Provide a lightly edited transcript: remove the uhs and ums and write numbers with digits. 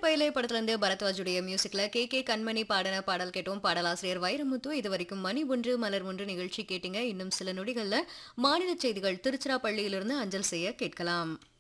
பயலே படத்துல இருந்து பரத்வாஜுடைய மியூசிக்ல கே கண்மணி பாடின பாடல் கேட்டோம். பாடலாசிரியர் வைரமுத்து. இது வரைக்கும் மணி ஒன்று மலர் ஒன்று நிகழ்ச்சி கேட்டீங்க. இன்னும் சில நொடிகள்ல மாநில செய்திகள் திருச்சிராப்பள்ளியிலிருந்து அஞ்சல் செய்ய கேட்கலாம்.